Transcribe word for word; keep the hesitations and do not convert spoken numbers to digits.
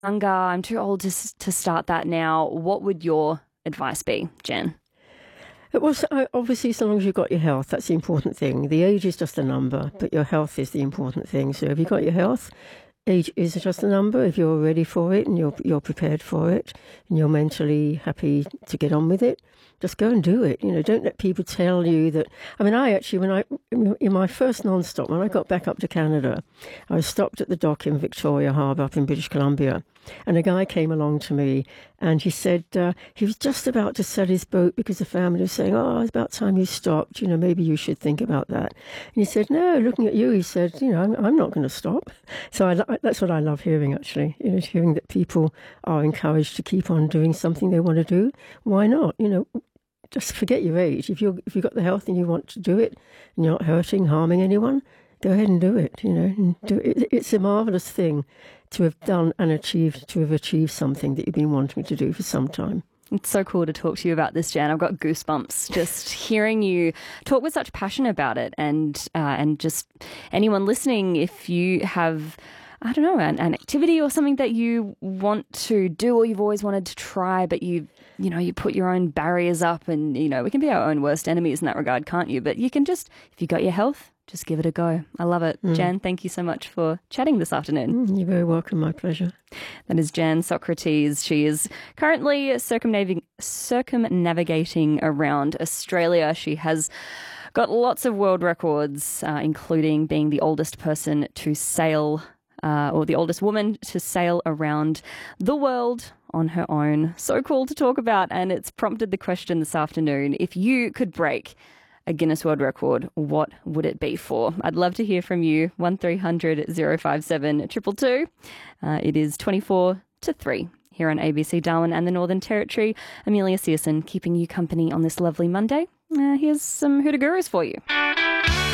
younger, I'm too old to, s- to start that now. What would your advice be, Jen? It was uh, obviously, so long as you've got your health, that's the important thing. The age is just a number, but your health is the important thing. So if you've got your health, age is just a number. If you're ready for it and you're you're prepared for it and you're mentally happy to get on with it, just go and do it. You know, don't let people tell you that. I mean, I actually, when I in my first non-stop, when I got back up to Canada, I was stopped at the dock in Victoria Harbour up in British Columbia, and a guy came along to me and he said uh, he was just about to sell his boat because the family was saying, "Oh, it's about time you stopped. You know, maybe you should think about that." And he said, "No, looking at you," he said, "You know, I'm, I'm not going to stop." So I, that's what I love hearing, actually. You know, hearing that people are encouraged to keep on doing something they want to do. Why not? You know, just forget your age. If you're if you've got the health and you want to do it, and you're not hurting, harming anyone, go ahead and do it. You know, and do it. It's a marvelous thing to have done and achieved, to have achieved something that you've been wanting to do for some time. It's so cool to talk to you about this, Jan. I've got goosebumps just hearing you talk with such passion about it. And uh, and just anyone listening, if you have, I don't know, an, an activity or something that you want to do or you've always wanted to try, but you, you know, you put your own barriers up and, you know, we can be our own worst enemies in that regard, can't you? But you can just, if you got your health, just give it a go. I love it. Mm. Jan, thank you so much for chatting this afternoon. Mm, you're very welcome. My pleasure. That is Jan Socrates. She is currently circumnav- circumnavigating around Australia. She has got lots of world records, uh, including being the oldest person to sail Uh, or the oldest woman to sail around the world on her own. So cool to talk about, and it's prompted the question this afternoon. If you could break a Guinness World Record, what would it be for? I'd love to hear from you. one three hundred oh five seven two two two. Uh, it is twenty-four to three here on A B C Darwin and the Northern Territory. Amelia Searson keeping you company on this lovely Monday. Uh, here's some Hoota Gurus for you.